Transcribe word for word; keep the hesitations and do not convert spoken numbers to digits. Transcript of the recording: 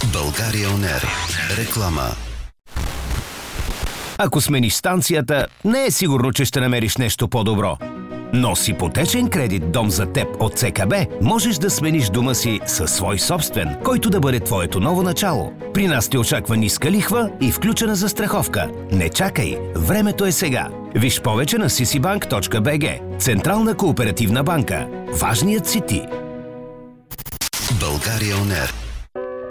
България он ер. Реклама. Ако смениш станцията, не е сигурно, че ще намериш нещо по-добро. Но с ипотечен кредит «Дом за теб» от Це Ка Бе можеш да смениш дома си със свой собствен, който да бъде твоето ново начало. При нас те очаква ниска лихва и включена застраховка. Не чакай, времето е сега. Виж повече на си си банк точка би джи. Централна кооперативна банка. Важният си ти. България он ер.